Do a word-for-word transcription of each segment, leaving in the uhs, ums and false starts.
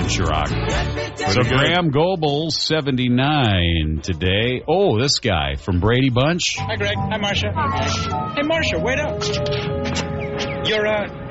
Chirac. So Graham Goebel, seventy-nine today. Oh, this guy from Brady Bunch. Hi, Greg. Hi, Marcia. Hi. Hey, Marcia, wait up. Your,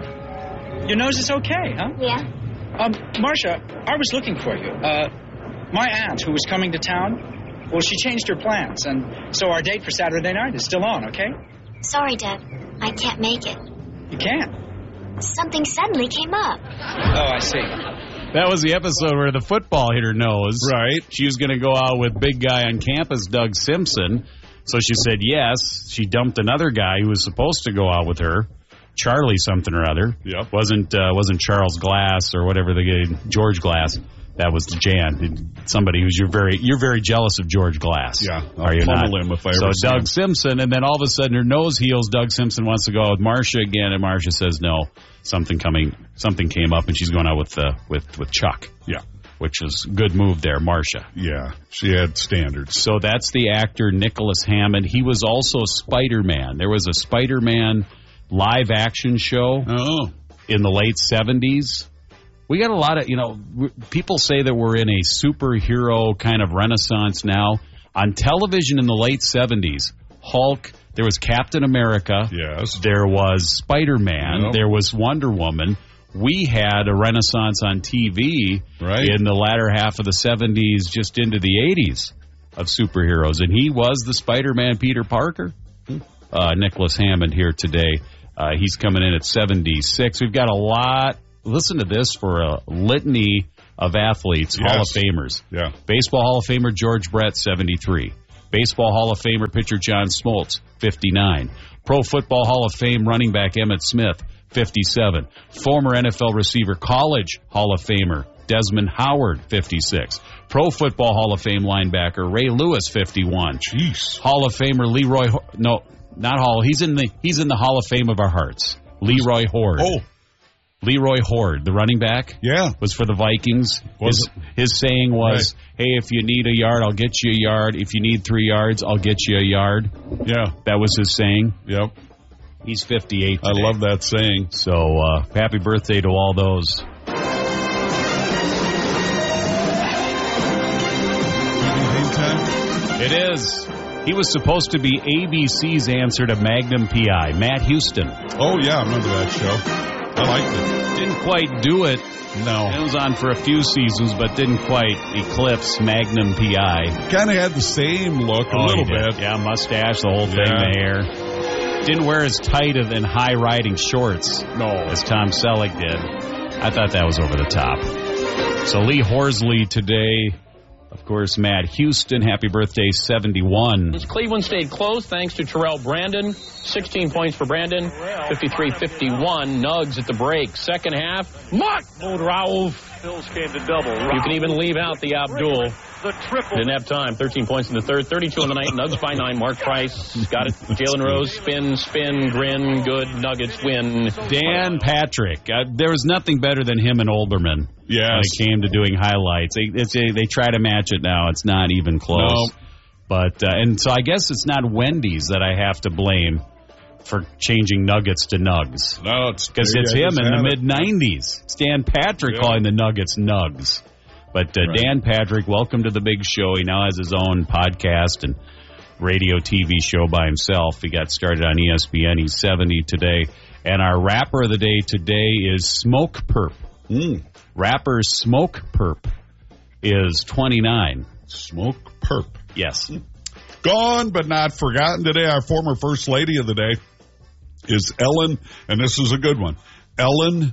uh, your nose is okay, huh? Yeah. Um, Marcia, I was looking for you. Uh, my aunt, who was coming to town, well, she changed her plans, and so our date for Saturday night is still on, okay? Sorry, Dad. I can't make it. You can't? Something suddenly came up. Oh, I see. That was the episode where the football hit her nose. Right. She was going to go out with big guy on campus, Doug Simpson. So she said yes. She dumped another guy who was supposed to go out with her, Charlie something or other. Yep. Wasn't uh, wasn't Charles Glass or whatever the guy, George Glass. That was Jan. Somebody who's you're very you're very jealous of George Glass. Yeah. Are you not? Him if I so ever see Doug him. Simpson, and then all of a sudden her nose heals. Doug Simpson wants to go out with Marcia again, and Marcia says no. Something coming. Something came up, and she's going out with uh, with with Chuck. Yeah. Which is good move there, Marcia. Yeah, she had standards. So that's the actor Nicholas Hammond. He was also Spider-Man. There was a Spider-Man live action show Oh. in the late seventies. We got a lot of, you know, people say that we're in a superhero kind of renaissance now. On television in the late seventies, Hulk, there was Captain America. Yes. There was Spider-Man. Yep. There was Wonder Woman. We had a renaissance on T V right. in the latter half of the seventies, just into the eighties of superheroes. And he was the Spider-Man Peter Parker. Uh, Nicholas Hammond here today. Uh, he's coming in at seventy-six. We've got a lot. Listen to this for a litany of athletes, yes. Hall of Famers. Yeah. Baseball Hall of Famer George Brett, seventy-three. Baseball Hall of Famer pitcher John Smoltz, fifty-nine. Pro Football Hall of Fame running back Emmitt Smith, fifty-seven. Former N F L receiver, College Hall of Famer Desmond Howard, fifty-six. Pro Football Hall of Fame linebacker Ray Lewis, fifty-one. Jeez. Hall of Famer Leroy, no, not Hall. He's in the he's in the Hall of Fame of our hearts. Leroy Horde. Oh. Leroy Horde, the running back, yeah, was for the Vikings. Was his, his saying was, right. hey, if you need a yard, I'll get you a yard. If you need three yards, I'll get you a yard. Yeah. That was his saying. Yep. He's fifty-eight today. I love that saying. So uh, happy birthday to all those. It is. He was supposed to be A B C's answer to Magnum P I, Matt Houston. Oh, yeah, I remember that show. I liked it. Didn't quite do it. No. It was on for a few seasons, but didn't quite eclipse Magnum P I. Kind of had the same look a oh, little bit. Yeah, mustache, the whole thing, yeah. the hair. Didn't wear as tight and high-riding shorts no. as Tom Selleck did. I thought that was over the top. So Lee Horsley today. Of course, Matt Houston, happy birthday, seventy-one. Cleveland stayed close thanks to Terrell Brandon. sixteen points for Brandon, fifty-three fifty-one. Nugs at the break. Second half, Mutt moved Rauf. Bills came to double. You can even leave out the Abdul. The triple. Didn't have time. thirteen points in the third, thirty-two in the night. Nugs by nine. Mark Price got it. Jalen Rose, spin, spin, grin, good. Nuggets win. Dan Patrick. Uh, there was nothing better than him and Olbermann. Yes. When it came to doing highlights. They, it's a, they try to match it now. It's not even close. No. But uh, and so I guess it's not Wendy's that I have to blame for changing Nuggets to Nugs. No, it's because it's yeah, him in the mid nineties. It's Dan Patrick yeah. calling the Nuggets Nugs. But uh, right. Dan Patrick, welcome to the big show. He now has his own podcast and radio T V show by himself. He got started on E S P N. He's seventy today. And our rapper of the day today is Smoke Perp. Mm. Rapper Smoke Perp is twenty-nine. Smoke Perp. Yes. Gone but not forgotten today. Our former First Lady of the day is Ellen, and this is a good one, Ellen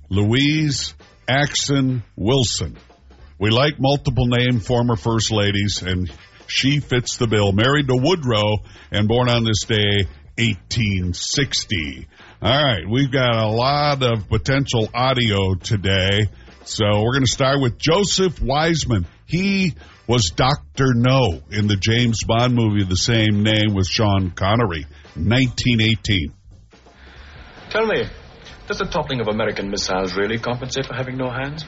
Louise Axon Wilson. We like multiple name former First Ladies, and she fits the bill. Married to Woodrow and born on this day, eighteen sixty. All right, we've got a lot of potential audio today. So we're going to start with Joseph Wiseman. He was Doctor No in the James Bond movie of the same name with Sean Connery, nineteen eighteen. Tell me, does the toppling of American missiles really compensate for having no hands?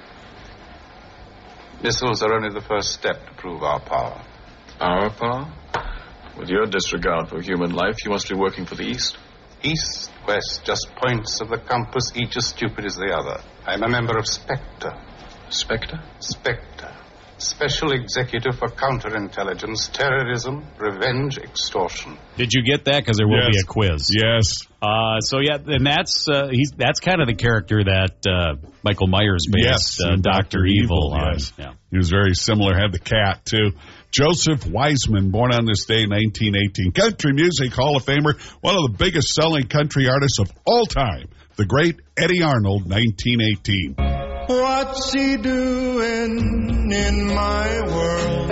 Missiles are only the first step to prove our power. Our power? With your disregard for human life, you must be working for the East. East, West, just points of the compass, each as stupid as the other. I'm a member of Spectre. Spectre? Spectre. Special Executive for Counterintelligence, Terrorism, Revenge, Extortion. Did you get that? Because there will Yes. be a quiz. Yes. Uh, so yeah, and that's uh, he's that's kind of the character that uh, Michael Myers based Yes, uh, Doctor Evil on. yes. Yeah. He was very similar, had the cat, too. Joseph Wiseman, born on this day, nineteen eighteen. Country Music Hall of Famer, one of the biggest selling country artists of all time. The great Eddie Arnold, nineteen eighteen. What's he doing in my world?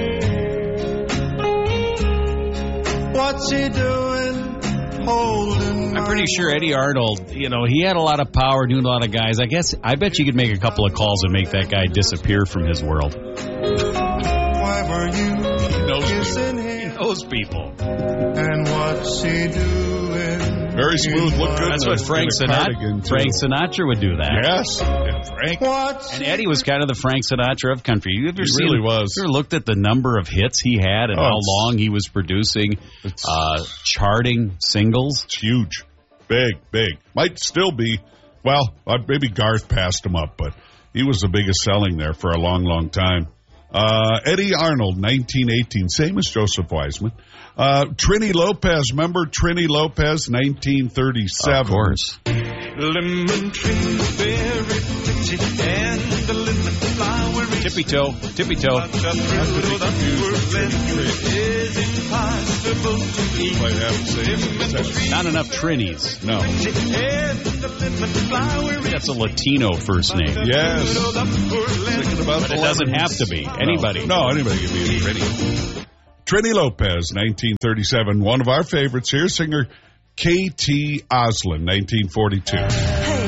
What's he doing holding I'm pretty sure Eddie Arnold, you know, he had a lot of power, knew a lot of guys. I guess, I bet you could make a couple of calls and make that guy disappear from his world. Why were you He knows kissing him? Those people. And what's he doing? Very smooth, look good. That's in what a- Frank in a cardigan, Sinatra, too. Frank Sinatra would do that. Yes. Yeah, Frank. What's And Eddie was kind of the Frank Sinatra of country. You ever He seen, really was. You ever looked at the number of hits he had and Oh, how it's- long he was producing, It's- uh, charting singles? It's huge. Big, big. Might still be. Well, uh, maybe Garth passed him up, but he was the biggest selling there for a long, long time. Uh, Eddie Arnold, nineteen eighteen, same as Joseph Wiseman. Uh, Trini Lopez, remember Trini Lopez, nineteen thirty-seven. Of course. lemon tree very pretty and the lemon flower is Tippy toe, tippy toe. such a thrill that is impossible to eat. Might have the same success. Not enough Trinis. No. And the lemon flower is That's a Latino first name. Yes. Thinking about But the it doesn't lemons. have to be. Anybody. No, no, anybody can be a Trini. Trini Lopez, nineteen thirty-seven. One of our favorites here, singer K T Oslin, nineteen forty-two. Hey,